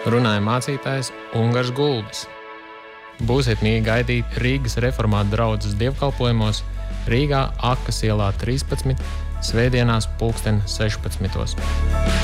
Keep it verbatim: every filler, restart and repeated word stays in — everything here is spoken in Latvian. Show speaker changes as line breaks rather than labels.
Runāja mācītājs Ungars Gulbis. Būsiet mīgi gaidīt Rīgas reformātu draudzes dievkalpojumos Rīgā Akas ielā trīspadsmit, svētdienās pulksten sešpadsmitos.